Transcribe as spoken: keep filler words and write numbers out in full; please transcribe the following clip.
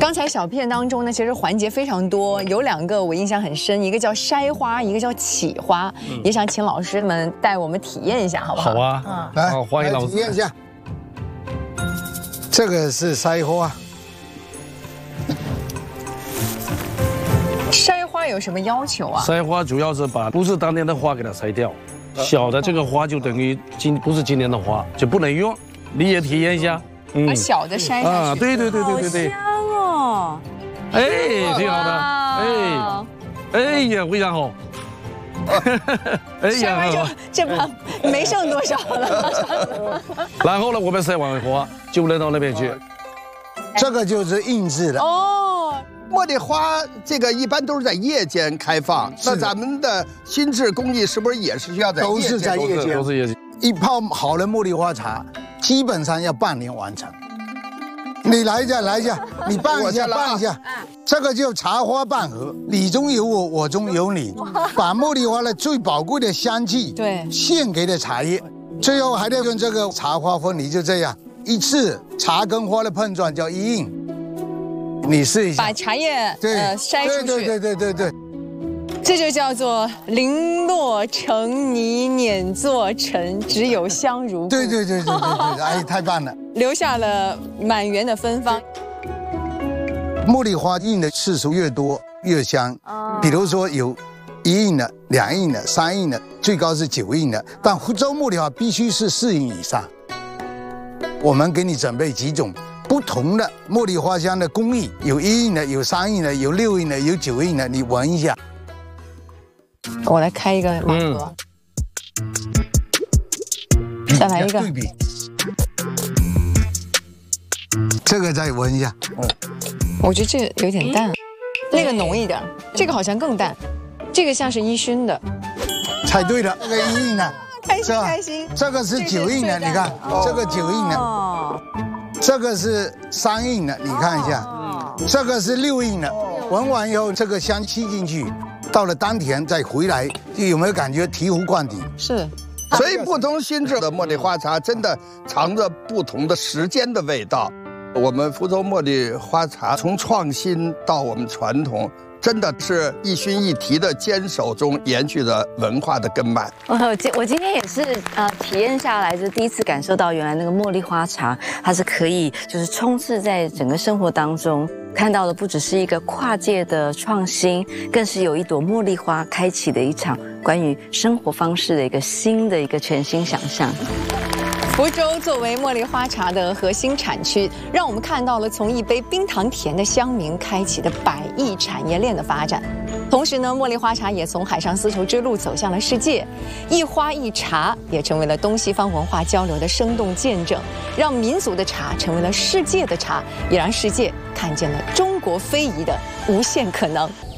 刚才小片当中呢，其实环节非常多，有两个我印象很深，一个叫筛花，一个叫起花，嗯、也想请老师们带我们体验一下，好不好？ 好啊， 嗯、来， 好，欢迎老师体验一下。这个是筛花。 筛花有什么要求啊？ 筛花主要是把不是当年的花给它筛掉，小的这个花就等于今不是今年的花就不能用，你也体验一下。 嗯，把小的筛下去。啊， 对对对对对对。 哎，挺好的，哎，哎呀，非常好， 哎呀，这把没剩多少了。 然后呢，我们筛完花就扔到那边去。 这个就是印制的哦。茉莉花这个一般都是在夜间开放，那咱们的新制工艺是不是也是需要在夜间？ 都是在夜间， 都是夜间。 一泡好的茉莉花茶，基本上要半年完成。 你来一下，来一下，你拌一下，拌一下，这个就茶花半盒，你中有我，我中有你，把茉莉花的最宝贵的香气， 对， 献给了茶叶，最后还得用这个茶花分离，就这样一次茶跟花的碰撞叫一印，你试一下， 把茶叶对呃筛出去， 对对对对对。 这就叫做零落成泥碾作尘，只有香如故。 对对对对对对，哎，太棒了， 留下了满园的芬芳。 茉莉花印的次数越多越香，比如说有一印的、两印的、三印的，最高是九印的，但福州茉莉花必须是四印以上。我们给你准备几种不同的茉莉花香的工艺，有一印的，有三印的，有六印的，有九印的，你闻一下。 我来开一个盲盒，嗯、再来一个对比，这个再闻一下。 嗯，我觉得这个有点淡，那个浓一点，这个好像更淡，这个像是一熏的。 猜对了，这个一印的， 开心开心。 这个是九印的，你看，这个九印的，哦，这个是三印的，你看一下，哦，这个是六印的，闻完以后，这个香吸进去。 到了当天再回来，就有没有感觉醍醐灌顶？ 是， 所以不同新制的茉莉花茶真的藏着不同的时间的味道。我们福州茉莉花茶从创新到我们传统，真的是一熏一提的坚守中延续着文化的根脉。 我今我今天也是呃体验下来，就第一次感受到原来那个茉莉花茶，它是可以就是充斥在整个生活当中。 看到的不只是一个跨界的创新，更是有一朵茉莉花开启的一场关于生活方式的一个新的一个全新想象。 福州作为茉莉花茶的核心产区，让我们看到了从一杯冰糖甜的乡民开启的百亿产业链的发展。同时呢，茉莉花茶也从海上丝绸之路走向了世界，一花一茶也成为了东西方文化交流的生动见证，让民族的茶成为了世界的茶，也让世界看见了中国非遗的无限可能。